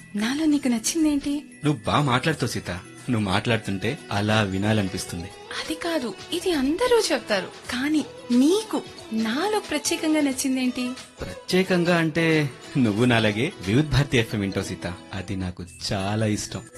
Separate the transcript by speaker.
Speaker 1: నాలో నీకు నచ్చిందేంటి?
Speaker 2: నువ్వు బాగా మాట్లాడుతావు సీత. నువ్వు మాట్లాడుతుంటే అలా వినాలనిపిస్తుంది.
Speaker 1: అది కాదు, ఇది అందరూ చెప్తారు, కానీ నీకు నాలో ప్రత్యేకంగా నచ్చిందేంటి?
Speaker 2: ప్రత్యేకంగా అంటే నువ్వు నాలాగే వివిధ్ భారతి ఎఫ్ఎం వింటావు సీత. అది నాకు చాలా ఇష్టం.